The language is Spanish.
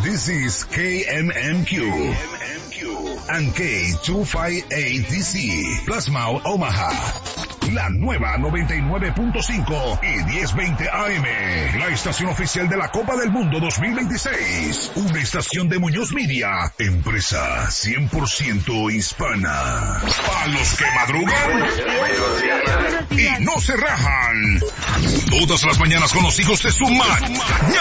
This is KMMQ and K258DC, Plasma Omaha. La nueva 99.5 y 1020 AM. La estación oficial de la Copa del Mundo 2026. Una estación de Muñoz Media. Empresa 100% hispana. Para los que madrugan y no se rajan. Todas las mañanas con los hijos de su mañana.